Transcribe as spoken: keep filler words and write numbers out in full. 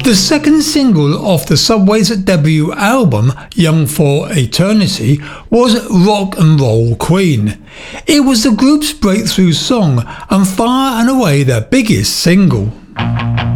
The second single off the Subway's debut album, Young for Eternity, was Rock and Roll Queen. It was the group's breakthrough song and far and away their biggest single.